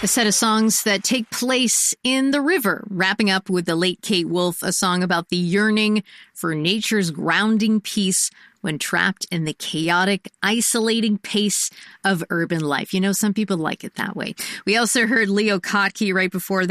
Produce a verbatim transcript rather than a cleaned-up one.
A set of songs that take place in the river, wrapping up with the late Kate Wolf, a song about the yearning for nature's grounding peace when trapped in the chaotic, isolating pace of urban life. You know, some people like it that way. We also heard Leo Kottke right before that.